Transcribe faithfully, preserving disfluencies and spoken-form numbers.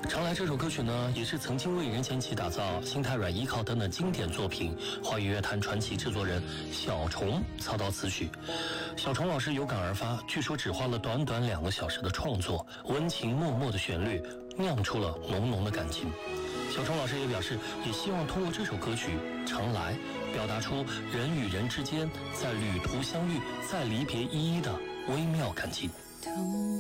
常来这首歌曲呢，也是曾经为任贤齐打造《心太软》《依靠》等等经典作品，华语乐坛传奇制作人小虫操刀词曲。小虫老师有感而发，据说只花了短短两个小时的创作，温情脉脉的旋律酿出了浓浓的感情。小虫老师也表示，也希望通过这首歌曲《常来》，表达出人与人之间在旅途相遇、在离别依依的微妙感情。